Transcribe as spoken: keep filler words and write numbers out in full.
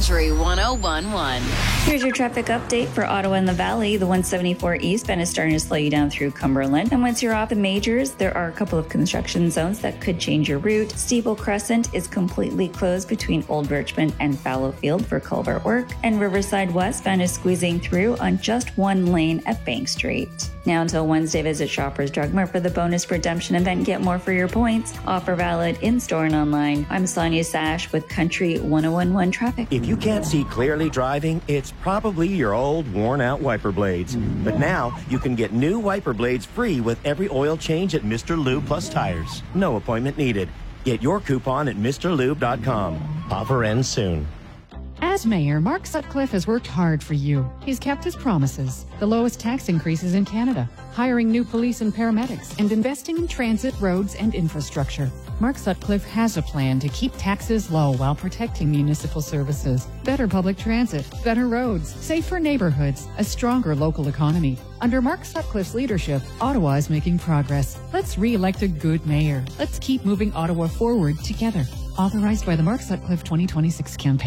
Country one oh one point one. Here's your traffic update for Ottawa and the Valley. The one seventy-four eastbound is starting to slow you down through Cumberland. And once you're off the majors, there are a couple of construction zones that could change your route. Steeple Crescent is completely closed between Old Richmond and Fallowfield for culvert work. And Riverside westbound is squeezing through on just one lane at Bank Street. Now until Wednesday, visit Shoppers Drug Mart for the bonus redemption event. Get more for your points. Offer valid in-store and online. I'm Sonia Sash with Country one oh one point one traffic. If you can't see clearly driving, it's probably your old worn-out wiper blades. But now you can get new wiper blades free with every oil change at Mister Lube Plus Tires. No appointment needed. Get your coupon at Mr Lube dot com. Offer ends soon. As mayor, Mark Sutcliffe has worked hard for you. He's kept his promises. The lowest tax increases in Canada, hiring new police and paramedics, and investing in transit, roads, and infrastructure. Mark Sutcliffe has a plan to keep taxes low while protecting municipal services. Better public transit, better roads, safer neighborhoods, a stronger local economy. Under Mark Sutcliffe's leadership, Ottawa is making progress. Let's re-elect a good mayor. Let's keep moving Ottawa forward together. Authorized by the Mark Sutcliffe twenty twenty-six campaign.